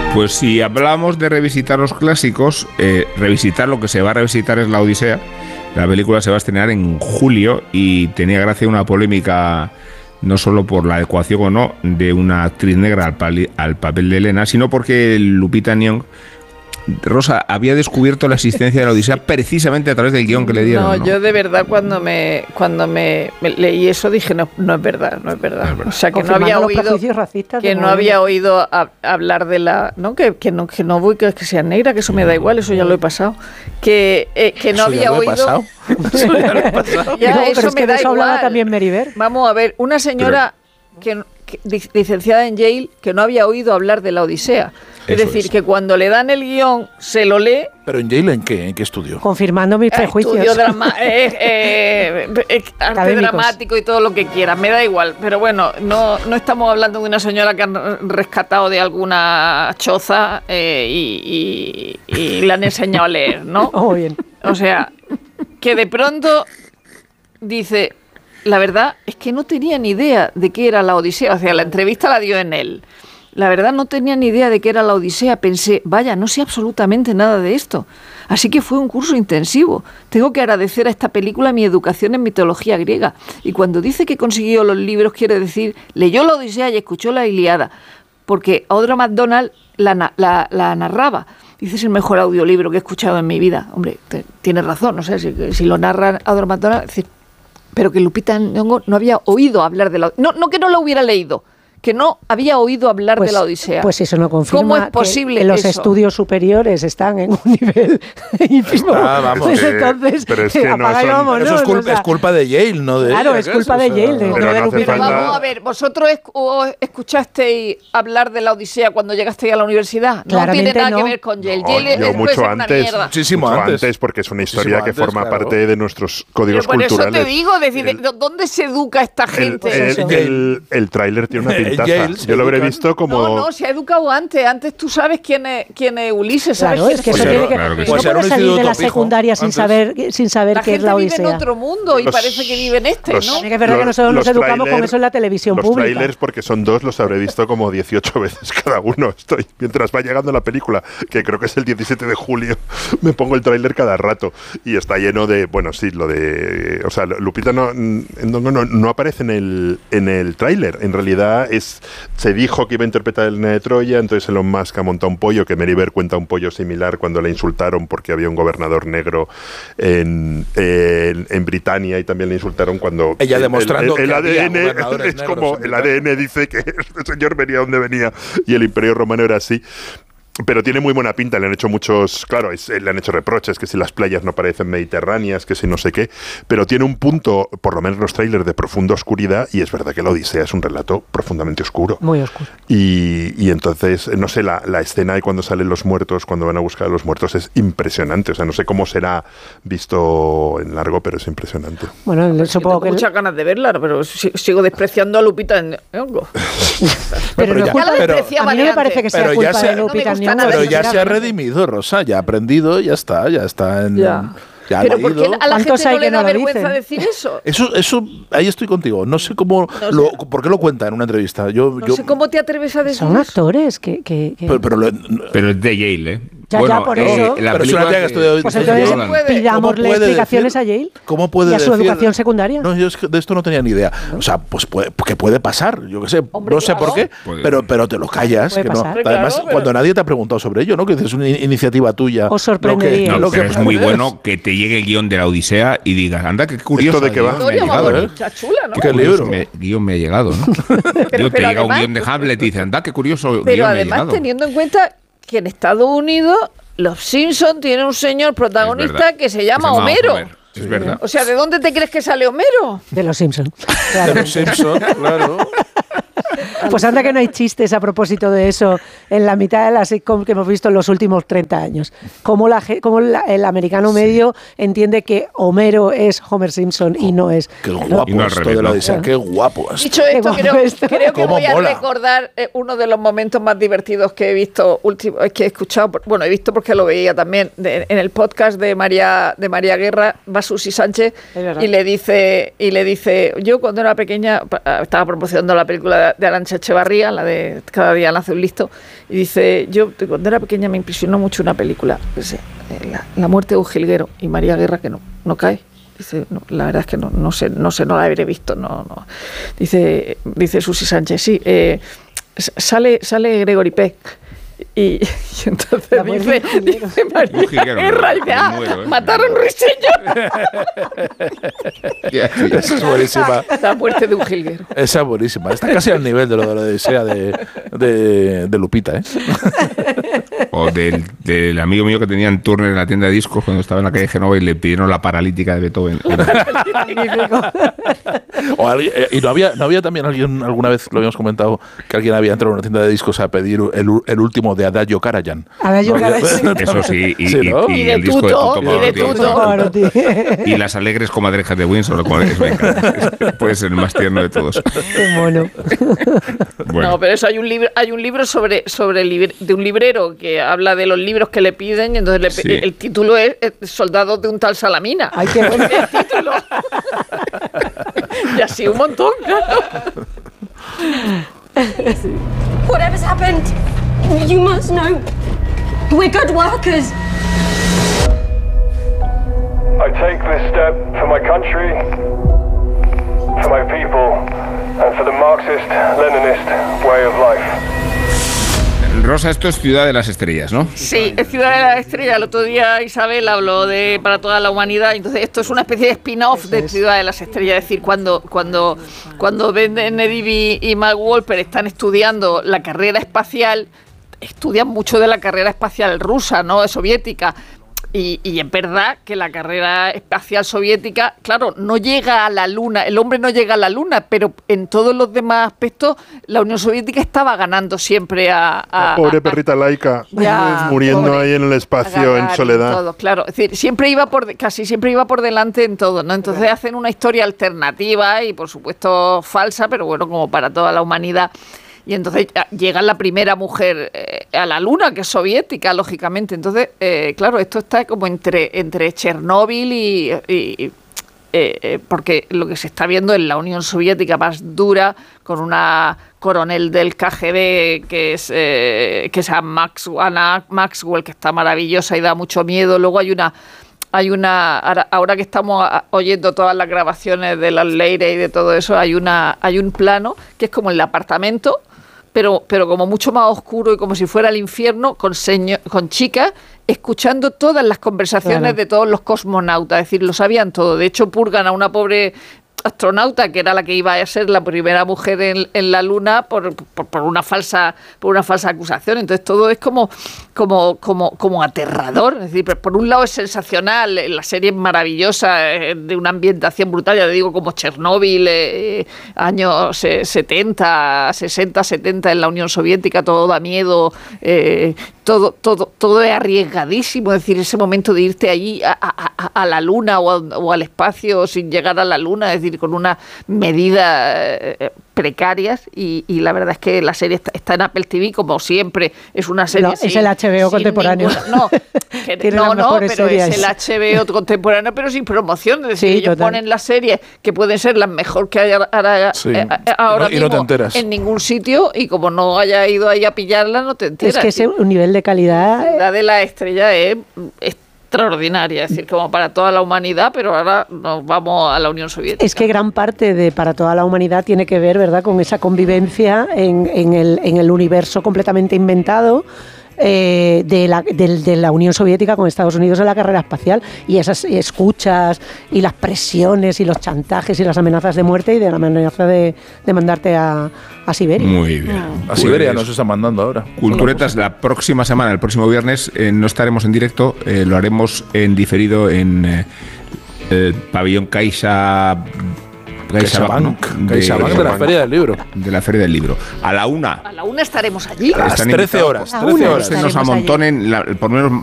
Pues si hablamos de revisitar los clásicos, revisitar lo que se va a revisitar es La Odisea. La película se va a estrenar en julio y tenía gracia una polémica, no solo por la adecuación o no de una actriz negra al papel de Helena, sino porque Lupita Nyong'o, Rosa, había descubierto la existencia de La Odisea precisamente a través del guión que le dieron. No, yo de verdad cuando me leí eso dije no es verdad. O sea, que no había oído hablar de la, ¿no? Que no voy que sea negra, que eso me da igual, eso ya lo he pasado. Que no había oído. Eso ya lo he pasado. Ya, eso pero es que de eso hablaba también Mary Bear. Vamos a ver, una señora que licenciada en Yale que no había oído hablar de La Odisea. Es decir, que cuando le dan el guión, se lo lee. ¿Pero en Yale en qué? ¿En qué estudio? Confirmando mis prejuicios. Estudio arte dramático y todo lo que quieras, me da igual. Pero bueno, no estamos hablando de una señora que han rescatado de alguna choza y le han enseñado a leer, ¿no? Oh, bien. O sea, que de pronto dice, la verdad es que no tenía ni idea de qué era La Odisea. O sea, la entrevista la dio en él. La verdad no tenía ni idea de qué era La Odisea. Pensé, vaya, no sé absolutamente nada de esto. Así que fue un curso intensivo. Tengo que agradecer a esta película mi educación en mitología griega. Y cuando dice que consiguió los libros, quiere decir, leyó La Odisea y escuchó la Ilíada. Porque Audra McDonald la narraba. Dice, es el mejor audiolibro que he escuchado en mi vida. Hombre, tienes razón, no sé, si lo narra Audra McDonald, es decir, pero que Lupita Nyong'o no había oído hablar de la... No que no lo hubiera leído, que no había oído hablar de La Odisea. Pues eso no confirma. ¿Cómo es posible que los eso? Estudios superiores están en un nivel ínfimo. Pues entonces, pero es que eso es culpa de Yale, no de Claro, ella, es culpa de Yale, no de Lupita. Vamos a ver, ¿vosotros escuchasteis hablar de La Odisea cuando llegasteis a la universidad? No tiene nada que ver con Yale. Yo mucho antes, muchísimo antes, porque es una historia que forma parte de nuestros códigos culturales. Por eso te digo, decir, ¿dónde se educa esta gente? El tráiler tiene una pintaza. Yo lo habré visto como... No, se ha educado antes. Antes tú sabes quién es Ulises. ¿Sabes claro, es que eso tiene que... No puedes salir de la secundaria sin saber qué es La Odisea. Vive en otro mundo y parece que vive en este, ¿no? Es verdad que nosotros nos educamos con eso en la televisión pública. Los trailers, porque son dos, los habré visto como 18 veces cada uno. Mientras va llegando la película, que creo que es el 17 de julio, me pongo el tráiler cada rato. Y está lleno de... Bueno, sí, lo de... O sea, Lupita no aparece en el tráiler. En realidad se dijo que iba a interpretar a Helena de Troya, entonces Elon Musk ha montado un pollo, que Mary Bear cuenta un pollo similar cuando la insultaron porque había un gobernador negro en Britania, y también le insultaron cuando... Ella demostrando que el ADN es como el ADN dice que este señor venía donde venía y el Imperio Romano era así. Pero tiene muy buena pinta, le han hecho muchos... Claro, le han hecho reproches, que si las playas no parecen mediterráneas, que si no sé qué, pero tiene un punto, por lo menos los trailers, de profunda oscuridad, y es verdad que La Odisea es un relato profundamente oscuro. Muy oscuro. Y entonces, no sé, la escena de cuando salen los muertos, cuando van a buscar a los muertos, es impresionante. O sea, no sé cómo será visto en largo, pero es impresionante. Bueno, supongo que... muchas ganas de verla, pero sigo despreciando a Lupita Nyong'o. Pero a mí no me parece que sea culpa de Lupita Nyong'o. Pero ya se ha redimido, Rosa, ya ha aprendido, ya está en... Ya. Ya pero ¿por qué a la gente no le da vergüenza decir eso? Eso, ahí estoy contigo. No sé cómo... ¿Por qué lo cuenta en una entrevista? No sé cómo te atreves a decir Son actores que... Pero es de Yale, ¿eh? Ya, por eso. Pero es una tía que estudia... Pues entonces pidámosle explicaciones a Yale. ¿Cómo puede y a su educación secundaria. No, yo de esto no tenía ni idea. O sea, pues que puede pasar, yo qué sé. Hombre, no sé por qué, pero te lo callas. Que no. Además, cuando nadie te ha preguntado sobre ello, ¿no? Que es una iniciativa tuya. Os sorprendería. Pero es muy bueno que te llegue el guión de La Odisea y digas, anda, qué curioso. ¿Esto de qué va? Me ha llegado, ¿eh? Chula, ¿no? ¿Qué libro? Guión me ha llegado, ¿no? Te llega un guión de Hamlet y dices, anda, qué curioso guión me ha llegado. Pero además, teniendo en cuenta que en Estados Unidos Los Simpsons tienen un señor protagonista que se llama Homero. Es verdad. O sea, ¿de dónde te crees que sale Homero? De Los Simpsons. Claro. De Los Simpsons, claro. Pues anda que no hay chistes a propósito de eso en la mitad de la sitcom que hemos visto en los últimos 30 años. Cómo el americano medio entiende que Homero es Homer Simpson y no es... Qué guapo esto de La Odisea, qué guapo esto. Dicho esto, creo que voy a recordar uno de los momentos más divertidos que he visto, que he escuchado, bueno, he visto porque lo veía también, en el podcast de María Guerra, va Susi Sánchez y le dice, yo cuando era pequeña estaba promocionando la película de Arantxa Arancha Echevarría, la de Cada día nace un listo, y dice, yo cuando era pequeña me impresionó mucho una película, pues, la muerte de un jilguero, y María Guerra, que no cae. Dice, no, la verdad es que no sé, no la habré visto, no. Dice Susi Sánchez, sí, sale Gregory Peck. Y entonces dice María Guerra, mataron ruiseños. Esa es buenísima. La muerte de un jilguero. Esa es buenísima. Está casi al nivel de lo de la Odisea de Lupita, ¿eh? O del amigo mío que tenía en Turner en la tienda de discos cuando estaba en la calle Genova y le pidieron la paralítica de Beethoven. Y no había también alguien, alguna vez lo habíamos comentado, que alguien había entrado a una tienda de discos a pedir el último de Adagio Karajan. Eso sí, y el disco de Tuto Pavarotti. Y las alegres comadrejas de Windsor, puede ser el más tierno de todos. Qué mono. Bueno. No, pero eso hay un libro sobre de un librero que habla de los libros que le piden, y entonces el título es Soldados de un tal Salamina. Ay, qué bueno. El título. Y así un montón, claro. Whatever's happened, you must know we're good workers. I take this step for my country, for my people, and for the Marxist-Leninist way of life. Rosa, esto es Ciudad de las Estrellas, ¿no? Sí, es Ciudad de las Estrellas. El otro día Isabel habló de Para toda la humanidad. Entonces esto es una especie de spin-off de Ciudad de las Estrellas. Es decir, cuando Ben Nedivy y Mark Wolper están estudiando la carrera espacial, estudian mucho de la carrera espacial rusa, ¿no? Soviética. Y es verdad que la carrera espacial soviética, claro, no llega a la Luna, el hombre no llega a la Luna, pero en todos los demás aspectos la Unión Soviética estaba ganando siempre a pobre perrita laica, muriendo ahí en el espacio en soledad. Todo, claro, es decir, casi siempre iba por delante en todo, ¿no? Entonces hacen una historia alternativa y por supuesto falsa, pero bueno, como para toda la humanidad. Y entonces llega la primera mujer a la Luna, que es soviética, lógicamente. Entonces, claro, esto está como entre Chernóbil y porque lo que se está viendo en la Unión Soviética más dura, con una coronel del KGB que se llama Maxwell, que está maravillosa y da mucho miedo. Luego ahora que estamos oyendo todas las grabaciones de las Leire y de todo eso, hay un plano que es como el apartamento, pero como mucho más oscuro y como si fuera el infierno, con chicas escuchando todas las conversaciones de todos los cosmonautas, es decir, lo sabían todo. De hecho, purgan a una pobre astronauta que era la que iba a ser la primera mujer en la Luna por una falsa acusación. Entonces todo es como aterrador. Es decir, por un lado es sensacional, la serie es maravillosa, de una ambientación brutal, ya te digo, como Chernóbil, años 60, 70 en la Unión Soviética, todo da miedo, todo es arriesgadísimo. Es decir, ese momento de irte allí a la Luna o al espacio sin llegar a la Luna, es decir, con unas medidas precarias, y la verdad es que la serie está en Apple TV, como siempre. Es una serie... No, es el HBO contemporáneo. Pero series. Es el HBO contemporáneo, pero sin promoción. Es decir, ellos ponen las series que pueden ser las mejor que hay ahora mismo, no te enteras en ningún sitio, y como no haya ido ahí a pillarla, no te enteras. Es que ese un nivel de calidad... La de la estrella es extraordinaria, es decir, como para toda la humanidad, pero ahora nos vamos a la Unión Soviética. Es que gran parte de Para toda la humanidad tiene que ver, ¿verdad?, con esa convivencia en el universo completamente inventado de la Unión Soviética con Estados Unidos en la carrera espacial, y esas escuchas y las presiones y los chantajes y las amenazas de muerte y de la amenaza de mandarte a Siberia. Muy bien. A Siberia nos está mandando ahora. Culturetas, la próxima semana, el próximo viernes, no estaremos en directo, lo haremos en diferido en el pabellón CaixaBank de la Feria del Libro. De la Feria del Libro. A la 1. A la 1 estaremos allí. A las 13 horas. Se nos amontonen, por lo menos